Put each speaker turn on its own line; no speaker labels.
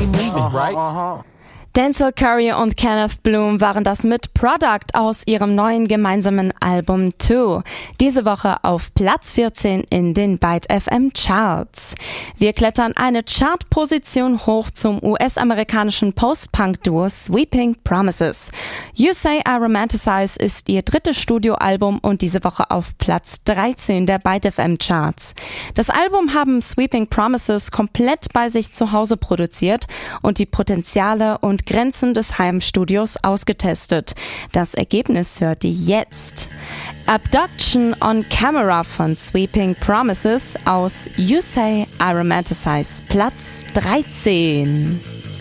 ain't leaving, right?
Denzel Curry und Kenneth Bloom waren das mit Product aus ihrem neuen gemeinsamen Album 2. Diese Woche auf Platz 14 in den Byte FM Charts. Wir klettern eine Chartposition hoch zum US-amerikanischen Post-Punk-Duo Sweeping Promises. You Say I Romanticize ist ihr drittes Studioalbum und diese Woche auf Platz 13 der Byte FM Charts. Das Album haben Sweeping Promises komplett bei sich zu Hause produziert und die Potenziale und Grenzen des Heimstudios ausgetestet. Das Ergebnis hört ihr jetzt. Abduction on Camera von Sweeping Promises aus You Say I Romanticize, Platz 13.